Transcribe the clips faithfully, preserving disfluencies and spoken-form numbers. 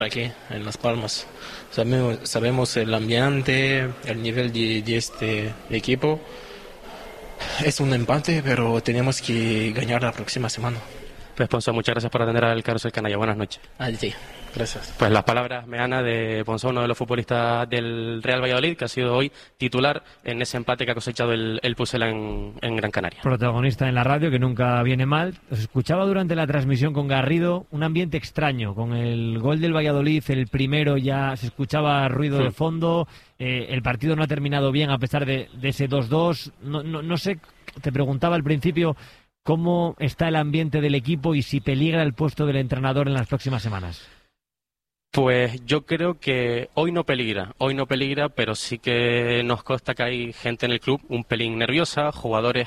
Aquí en Las Palmas sabemos, sabemos el ambiente, el nivel de, de este equipo. Es un empate, pero tenemos que ganar la próxima semana. Pues, Ponzón, muchas gracias por atender al Carrusel Canalla. Buenas noches. Ah, sí, gracias. Pues las palabras meanas de Ponzón, uno de los futbolistas del Real Valladolid, que ha sido hoy titular en ese empate que ha cosechado el, el Pucela en, en Gran Canaria. Protagonista en la radio, que nunca viene mal. Os escuchaba durante la transmisión con Garrido, un ambiente extraño. Con el gol del Valladolid, el primero, ya se escuchaba ruido sí. de fondo. Eh, el partido no ha terminado bien a pesar de, de ese dos dos. No, no, no sé, te preguntaba al principio cómo está el ambiente del equipo y si peligra el puesto del entrenador en las próximas semanas. Pues yo creo que hoy no peligra, hoy no peligra, pero sí que nos consta que hay gente en el club un pelín nerviosa, jugadores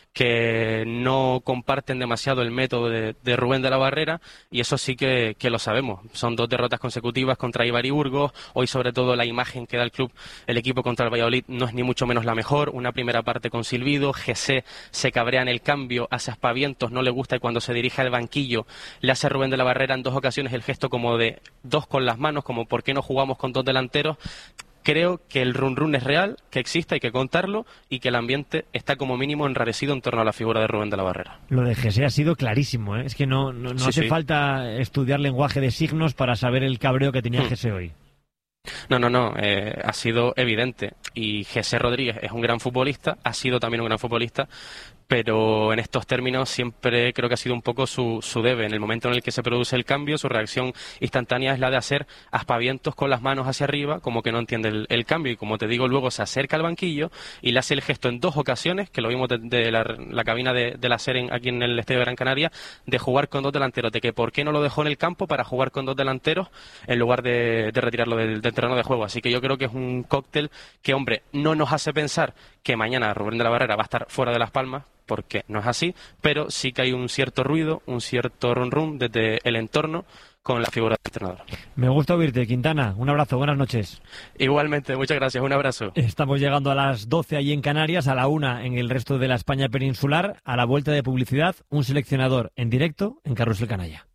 que no comparten demasiado el método de, de Rubén de la Barrera, y eso sí que, que lo sabemos. Son dos derrotas consecutivas contra Eibar y Burgos. Hoy, sobre todo, la imagen que da el club, el equipo contra el Valladolid, no es ni mucho menos la mejor. Una primera parte con silbido, Jesse se cabrea en el cambio, hace aspavientos, no le gusta, y cuando se dirige al banquillo le hace a Rubén de la Barrera en dos ocasiones el gesto como de dos con las manos, como ¿por qué no jugamos con dos delanteros? Creo que el run run es real, que existe, hay que contarlo, y que el ambiente está como mínimo enrarecido en torno a la figura de Rubén de la Barrera. Lo de Jesse ha sido clarísimo, ¿eh? Es que no, no, no sí, hace sí. falta estudiar lenguaje de signos para saber el cabreo que tenía hmm. Jesse hoy. No, no, no, eh, ha sido evidente, y Jesse Rodríguez es un gran futbolista, ha sido también un gran futbolista, pero en estos términos siempre creo que ha sido un poco su, su debe. En el momento en el que se produce el cambio, su reacción instantánea es la de hacer aspavientos con las manos hacia arriba, como que no entiende el, el cambio, y como te digo, luego se acerca al banquillo y le hace el gesto en dos ocasiones, que lo vimos de, de la, la cabina de, de la SER en, aquí en el Estadio de Gran Canaria, de jugar con dos delanteros, de que por qué no lo dejó en el campo para jugar con dos delanteros en lugar de, de retirarlo del, del terreno de juego. Así que yo creo que es un cóctel que, hombre, no nos hace pensar que mañana Rubén de la Barrera va a estar fuera de Las Palmas, porque no es así, pero sí que hay un cierto ruido, un cierto run run desde el entorno con la figura del entrenador. Me gusta oírte, Quintana. Un abrazo, buenas noches. Igualmente, muchas gracias, un abrazo. Estamos llegando a las doce allí en Canarias, a la una en el resto de la España peninsular. A la vuelta de publicidad, un seleccionador en directo en Carrusel Canalla.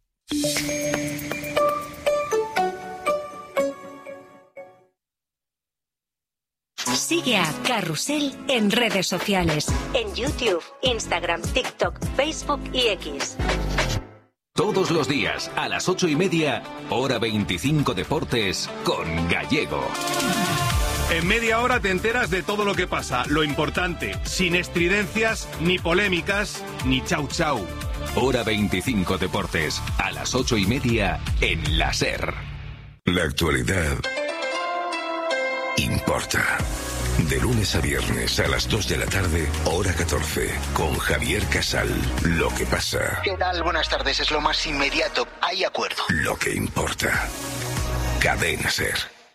Sigue a Carrusel en redes sociales, en YouTube, Instagram, TikTok, Facebook y X. Todos los días, a las ocho y media, hora veinticinco Deportes, con Gallego. En media hora te enteras de todo lo que pasa, lo importante, sin estridencias, ni polémicas, ni chau chau. Hora veinticinco Deportes, a las ocho y media, en la SER. La actualidad importa. De lunes a viernes a las dos de la tarde, hora catorce, con Javier Casal. Lo que pasa. ¿Qué tal? Buenas tardes, es lo más inmediato. Hay acuerdo. Lo que importa. Cadena SER.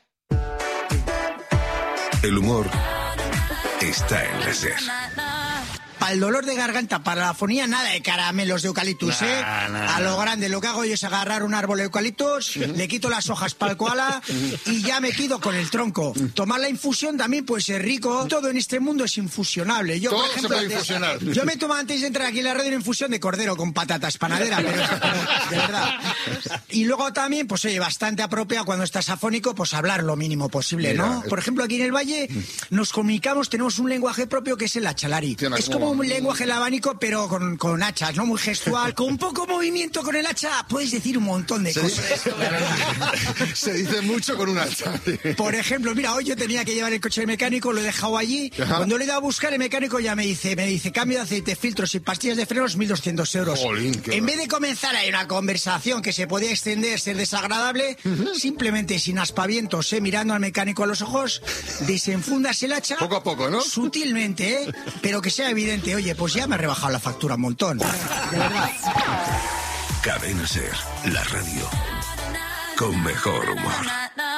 El humor está en la SER. Para el dolor de garganta, para la afonía, nada de caramelos de eucaliptus, nah, ¿eh? Nah, a lo grande, lo que hago yo es agarrar un árbol de eucaliptus, uh-huh. le quito las hojas para el koala y ya me quedo con el tronco. Tomar la infusión también puede ser rico. Todo en este mundo es infusionable. Yo, Todo por ejemplo, se puede infusionar. Yo me tomo antes de entrar aquí en la radio una infusión de cordero con patatas panadera, pero de verdad. Y luego también, pues oye, bastante apropiado cuando estás afónico, pues hablar lo mínimo posible, Mira, ¿no? Es... Por ejemplo, aquí en el Valle nos comunicamos, tenemos un lenguaje propio que es el achalari. Tiene es como un lenguaje el abanico, pero con, con hachas, ¿no? Muy gestual, con poco movimiento con el hacha, puedes decir un montón de se cosas. Dice, se dice mucho con un hacha. Por ejemplo, mira, hoy yo tenía que llevar el coche del mecánico, lo he dejado allí. Ajá. Cuando le he ido a buscar, el mecánico ya me dice, me dice, cambio de aceite, filtros y pastillas de frenos, mil doscientos euros. Jolín, en vez de comenzar ahí una conversación que se podía extender, ser desagradable, uh-huh. simplemente sin aspavientos, ¿eh? Mirando al mecánico a los ojos, desenfundas el hacha. Poco a poco, ¿no? Sutilmente, ¿eh? Pero que sea evidente, oye, pues ya me ha rebajado la factura un montón. De verdad. Cadena SER, la radio con mejor humor.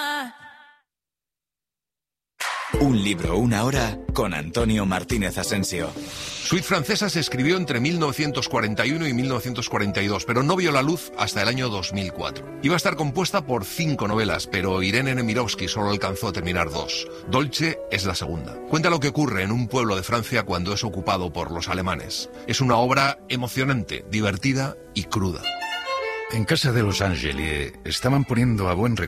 Un libro, una hora, con Antonio Martínez Asensio. Suite Francesa se escribió entre mil novecientos cuarenta y uno y mil novecientos cuarenta y dos, pero no vio la luz hasta el año dos mil cuatro. Iba a estar compuesta por cinco novelas, pero Irene Nemirovsky solo alcanzó a terminar dos. Dolce es la segunda. Cuenta lo que ocurre en un pueblo de Francia cuando es ocupado por los alemanes. Es una obra emocionante, divertida y cruda. En casa de los Angeli estaban poniendo a buen recurso